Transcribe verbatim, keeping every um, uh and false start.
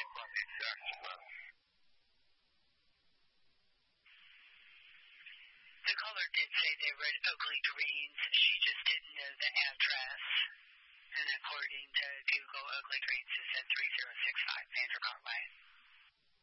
The caller did say they were at Oakley Greens. She just didn't know the address. And according to Google, Oakley Greens is at three zero six five Vanderbilt Way.